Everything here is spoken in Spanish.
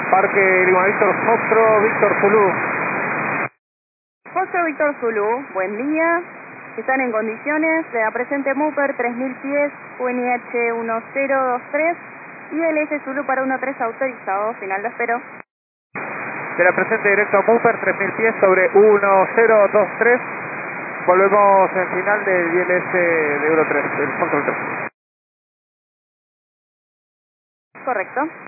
Parque Lima Víctor Foxtrot Víctor Zulu. Foxtrot Víctor Zulu, buen día. Están en condiciones de la presente Mooper 3000 pies, UNIH 1023 y LS Zulu para 13 autorizado, final lo espero. De la presente directo a Mooper 3000 pies sobre 1023. Volvemos en final del ILS de Euro 3, del Foxtrot 3. Correcto.